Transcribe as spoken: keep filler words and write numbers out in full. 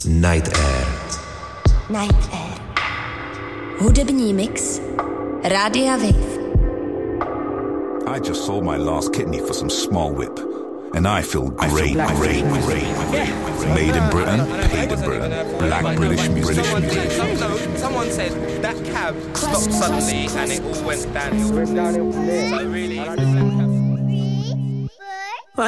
Night Air. Night Air. Hudební mix Rádia Wave. I just sold my last kidney for some small whip. And I feel great, great, great, great. Made in Britain, paid in Britain. Black British music. Someone said that cab stopped suddenly and it all went downhill. So really...